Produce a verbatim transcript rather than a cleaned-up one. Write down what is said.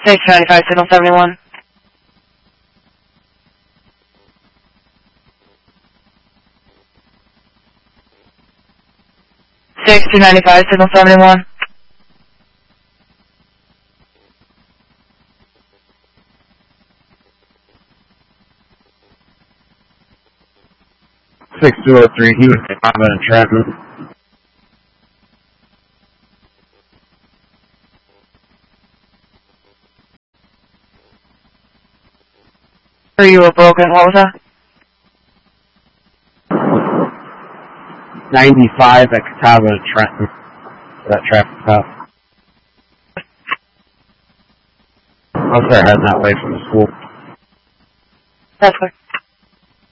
six two nine five, signal seventy-one. six two nine five, signal seventy-one. six two oh three, he was combat entrapment. Are you were broken? What was that? ninety-five at Catawba entrapment. That traffic stop. I'll start heading that way from the school. That's clear.